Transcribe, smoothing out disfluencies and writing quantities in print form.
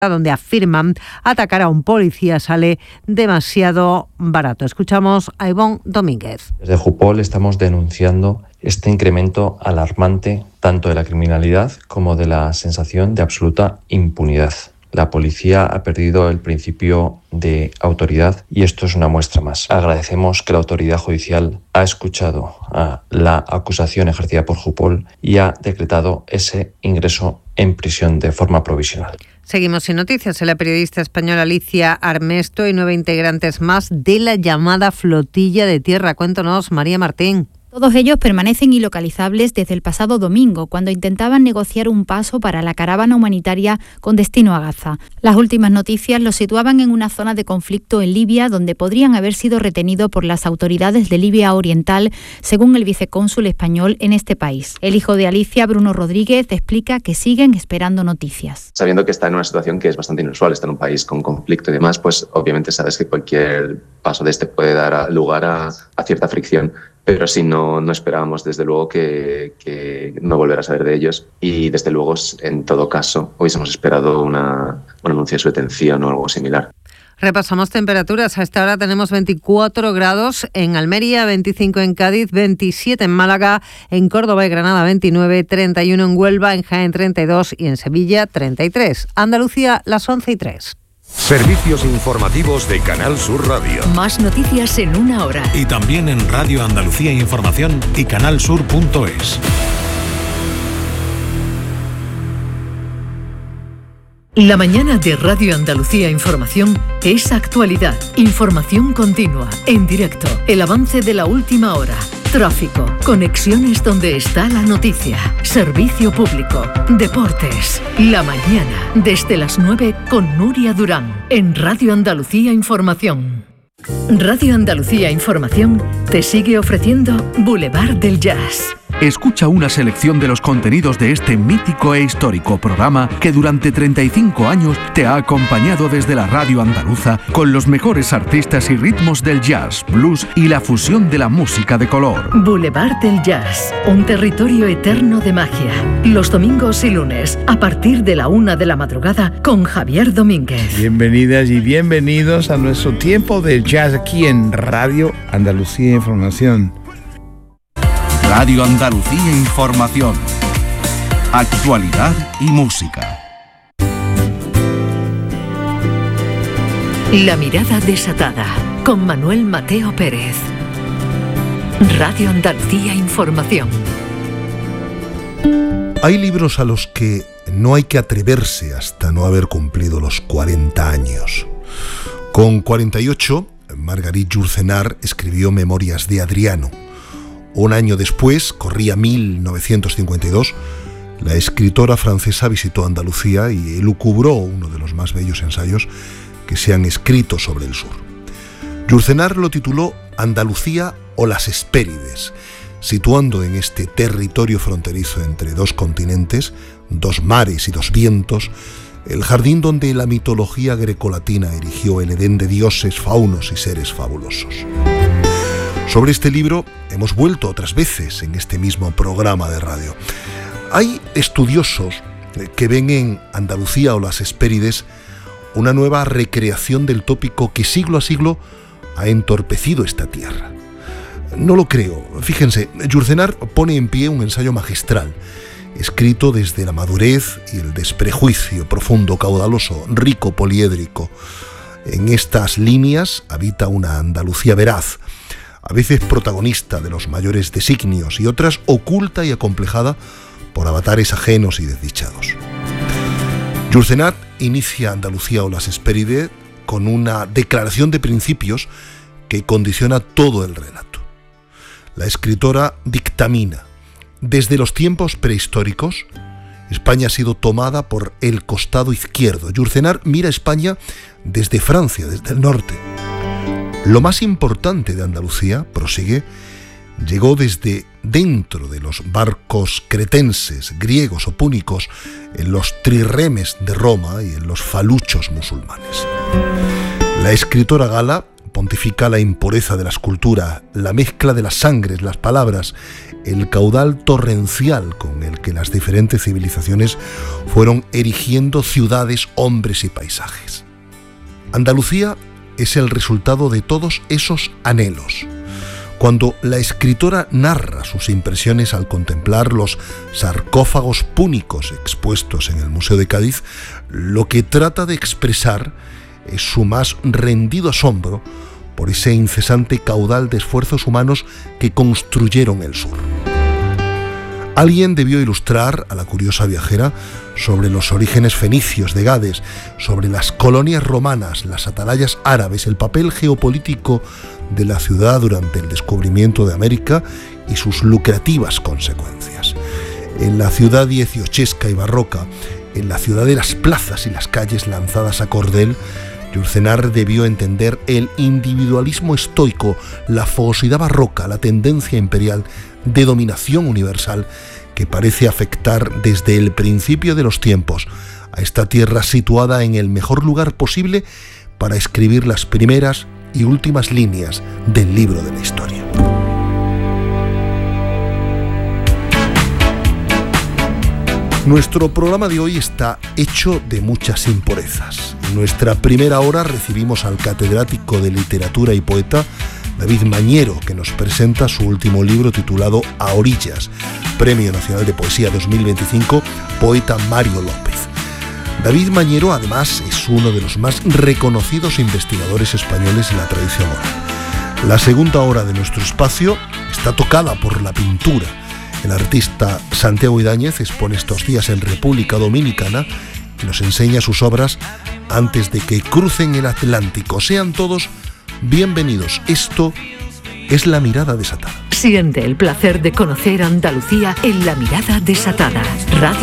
donde afirman atacar a un policía sale demasiado barato. Escuchamos a Ivonne Domínguez. Desde Jupol estamos denunciando este incremento alarmante tanto de la criminalidad como de la sensación de absoluta impunidad. La policía ha perdido el principio de autoridad y esto es una muestra más. Agradecemos que la autoridad judicial ha escuchado a la acusación ejercida por Jupol y ha decretado ese ingreso en prisión de forma provisional. Seguimos sin noticias. La periodista española Alicia Armesto y 9 integrantes más de la llamada Flotilla de Tierra. Cuéntanos, María Martín. Todos ellos permanecen ilocalizables desde el pasado domingo, cuando intentaban negociar un paso para la caravana humanitaria con destino a Gaza. Las últimas noticias los situaban en una zona de conflicto en Libia, donde podrían haber sido retenidos por las autoridades de Libia Oriental, según el vicecónsul español en este país. El hijo de Alicia, Bruno Rodríguez, explica que siguen esperando noticias. Sabiendo que está en una situación que es bastante inusual, está en un país con conflicto y demás, pues obviamente sabes que cualquier paso de este puede dar lugar a cierta fricción. Pero sí, no esperábamos desde luego que no volver a saber de ellos y desde luego en todo caso hubiésemos esperado un anuncio de su detención o algo similar. Repasamos temperaturas. A esta hora tenemos 24 grados en Almería, 25 en Cádiz, 27 en Málaga, en Córdoba y Granada 29, 31 en Huelva, en Jaén 32 y en Sevilla 33. Andalucía, las 11:03. Servicios informativos de Canal Sur Radio. Más noticias en una hora. Y también en Radio Andalucía Información y canalsur.es. La mañana de Radio Andalucía Información es actualidad, información continua, en directo, el avance de la última hora, tráfico, conexiones donde está la noticia, servicio público, deportes. La mañana, desde las 9 con Nuria Durán, en Radio Andalucía Información. Radio Andalucía Información te sigue ofreciendo Boulevard del Jazz. Escucha una selección de los contenidos de este mítico e histórico programa que durante 35 años te ha acompañado desde la radio andaluza con los mejores artistas y ritmos del jazz, blues y la fusión de la música de color. Boulevard del Jazz, un territorio eterno de magia. Los domingos y lunes, a partir de la 1 de la madrugada, con Javier Domínguez. Bienvenidas y bienvenidos a nuestro tiempo de jazz aquí en Radio Andalucía Información. Radio Andalucía Información. Actualidad y música. La mirada desatada, con Manuel Mateo Pérez. Radio Andalucía Información. Hay libros a los que no hay que atreverse hasta no haber cumplido los 40 años. Con 48, Marguerite Yourcenar escribió Memorias de Adriano. Un año después, corría 1952, la escritora francesa visitó Andalucía y elucubró uno de los más bellos ensayos que se han escrito sobre el sur. Yourcenar lo tituló Andalucía o las Hespérides, situando en este territorio fronterizo entre dos continentes, dos mares y dos vientos, el jardín donde la mitología grecolatina erigió el Edén de dioses, faunos y seres fabulosos. Sobre este libro hemos vuelto otras veces en este mismo programa de radio. Hay estudiosos que ven en Andalucía o las Hespérides una nueva recreación del tópico que siglo a siglo ha entorpecido esta tierra. No lo creo. Fíjense, Yourcenar pone en pie un ensayo magistral, escrito desde la madurez y el desprejuicio, profundo, caudaloso, rico, poliédrico. En estas líneas habita una Andalucía veraz, a veces protagonista de los mayores designios y otras oculta y acomplejada por avatares ajenos y desdichados. Yourcenar inicia Andalucía o las Hespérides con una declaración de principios que condiciona todo el relato. La escritora dictamina: desde los tiempos prehistóricos, España ha sido tomada por el costado izquierdo. Yourcenar mira a España desde Francia, desde el norte. Lo más importante de Andalucía, prosigue, llegó desde dentro de los barcos cretenses, griegos o púnicos, en los trirremes de Roma y en los faluchos musulmanes. La escritora gala pontifica la impureza de la escultura, la mezcla de las sangres, las palabras, el caudal torrencial con el que las diferentes civilizaciones fueron erigiendo ciudades, hombres y paisajes. Andalucía es el resultado de todos esos anhelos. Cuando la escritora narra sus impresiones al contemplar los sarcófagos púnicos expuestos en el Museo de Cádiz, lo que trata de expresar es su más rendido asombro por ese incesante caudal de esfuerzos humanos que construyeron el sur. Alguien debió ilustrar a la curiosa viajera sobre los orígenes fenicios de Gades, sobre las colonias romanas, las atalayas árabes, el papel geopolítico de la ciudad durante el descubrimiento de América y sus lucrativas consecuencias. En la ciudad dieciochesca y barroca, en la ciudad de las plazas y las calles lanzadas a cordel, Yourcenar debió entender el individualismo estoico, la fogosidad barroca, la tendencia imperial de dominación universal que parece afectar desde el principio de los tiempos a esta tierra situada en el mejor lugar posible para escribir las primeras y últimas líneas del libro de la historia. Nuestro programa de hoy está hecho de muchas impurezas. En nuestra primera hora recibimos al catedrático de literatura y poeta David Mañero, que nos presenta su último libro titulado A Orillas, Premio Nacional de Poesía 2025, poeta Mario López. David Mañero, además, es uno de los más reconocidos investigadores españoles en la tradición oral. La segunda hora de nuestro espacio está tocada por la pintura. El artista Santiago Ibáñez expone estos días en República Dominicana y nos enseña sus obras antes de que crucen el Atlántico. Sean todos bienvenidos. Esto es La Mirada Desatada. Siente el placer de conocer Andalucía en La Mirada Desatada. Radio